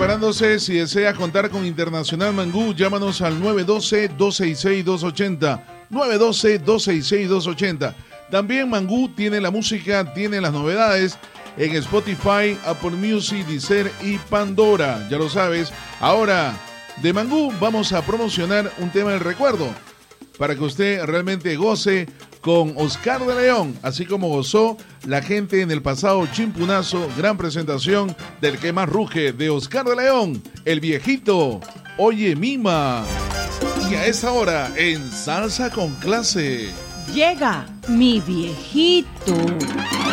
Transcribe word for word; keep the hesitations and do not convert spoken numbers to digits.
preparándose. Si desea contar con Internacional Mangú, llámanos al nueve uno dos, dos seis seis, dos ocho cero. nueve uno dos, dos seis seis, dos ocho cero. También Mangú tiene la música, tiene las novedades en Spotify, Apple Music, Deezer y Pandora. Ya lo sabes. Ahora, de Mangú vamos a promocionar un tema del recuerdo para que usted realmente goce con Oscar de León, así como gozó la gente en el pasado Chimpunazo. Gran presentación del que más ruge de Oscar de León, el viejito. Oye, Mima. Y a esa hora, en Salsa con Clase, llega mi viejito.